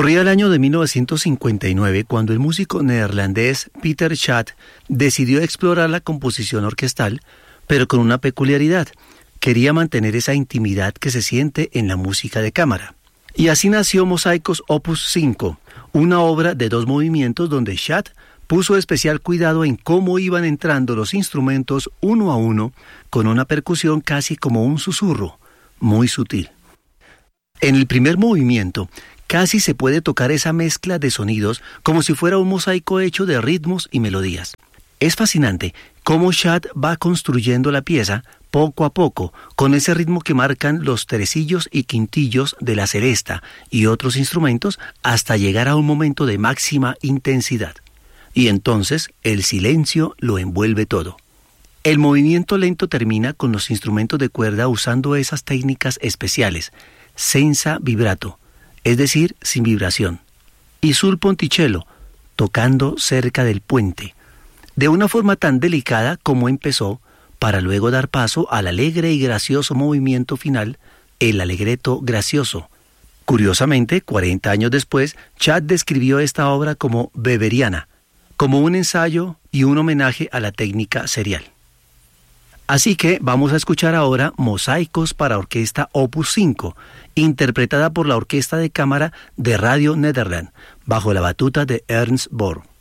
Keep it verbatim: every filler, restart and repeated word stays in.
Corría el año de mil novecientos cincuenta y nueve cuando el músico neerlandés Peter Schaat decidió explorar la composición orquestal, pero con una peculiaridad. Quería mantener esa intimidad que se siente en la música de cámara. Y así nació Mosaicos Opus cinco, una obra de dos movimientos donde Schaat puso especial cuidado en cómo iban entrando los instrumentos uno a uno, con una percusión casi como un susurro, muy sutil. En el primer movimiento, casi se puede tocar esa mezcla de sonidos como si fuera un mosaico hecho de ritmos y melodías. Es fascinante cómo Schaat va construyendo la pieza poco a poco, con ese ritmo que marcan los tresillos y quintillos de la celesta y otros instrumentos hasta llegar a un momento de máxima intensidad. Y entonces el silencio lo envuelve todo. El movimiento lento termina con los instrumentos de cuerda usando esas técnicas especiales, senza vibrato, es decir, sin vibración, y sul ponticello, tocando cerca del puente, de una forma tan delicada como empezó, para luego dar paso al alegre y gracioso movimiento final, el allegretto gracioso. Curiosamente, cuarenta años después, Schaat describió esta obra como weberiana, como un ensayo y un homenaje a la técnica serial. Así que vamos a escuchar ahora Mosaicos para Orquesta Opus cinco, interpretada por la Orquesta de Cámara de Radio Nederland, bajo la batuta de Ernst Bohr.